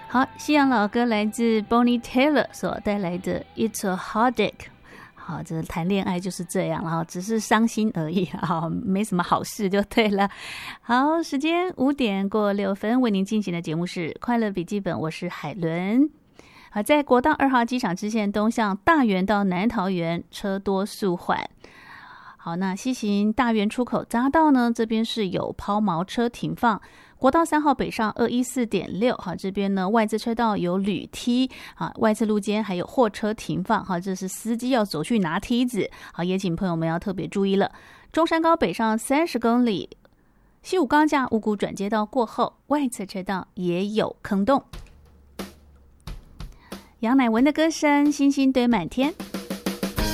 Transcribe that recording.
好，西洋老歌来自 Bonnie Tyler 所带来的 It's a Heartache。好，这谈恋爱就是这样，然后只是伤心而已，好，没什么好事就对了。好，时间5:06，为您进行的节目是快乐笔记本，我是海伦。好，在国道2号机场支线东向大园到南桃园车多速缓。好，那西行大园出口匝道呢，这边是有抛锚车停放。国道3号北上214.6，好，这边呢外侧车道有铝梯，好，外侧路肩还有货车停放，好，这是司机要走去拿梯子，好，也请朋友们要特别注意了。中山高北上30公里，西武高架五股转接道过后，外侧车道也有坑洞。杨乃文的歌声，星星堆满天。